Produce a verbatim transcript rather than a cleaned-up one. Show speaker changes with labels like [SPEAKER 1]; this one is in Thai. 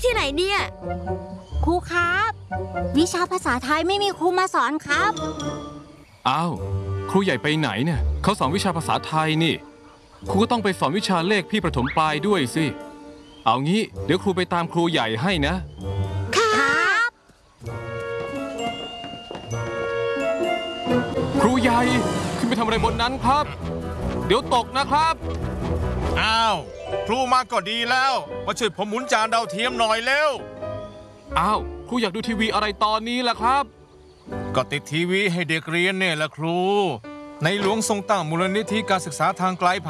[SPEAKER 1] ที่ไหนเนี่ยครูครับวิชาภาษาไทยไม่มีครูมาสอนครับ
[SPEAKER 2] อ้าวครูใหญ่ไปไหนเนี่ยเขาสอนวิชาภาษาไทยนี่ครูก็ต้องไปสอนวิชาเลขพี่ประถมปลายด้วยสิเอางี้เดี๋ยวครูไปตามครูใหญ่ให้นะครับครูใหญ่ขึ้นไปทำอะไรบนนั้นครับเดี๋ยวตกนะครับ
[SPEAKER 3] อ้าวครูมาก็ดีแล้วมาช่วยผมหมุนจานดาวเทียมหน่อยเร็ว
[SPEAKER 2] อ้าวครูอยากดูทีวีอะไรตอนนี้ล่ะครับ
[SPEAKER 3] ก็ติดทีวีให้เด็กเรียนเนี่ยแหละครูในหลวงทรงตั้งมูลนิธิการศึกษาทางไกล